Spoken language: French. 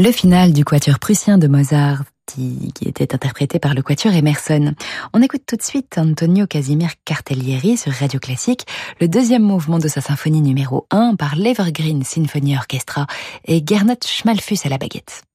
Le final du quatuor prussien de Mozart, qui était interprété par le quatuor Emerson. On écoute tout de suite Antonio Casimir Cartellieri sur Radio Classique, le deuxième mouvement de sa symphonie numéro 1 par l'Evergreen Symphony Orchestra et Gernot Schmalfuss à la baguette.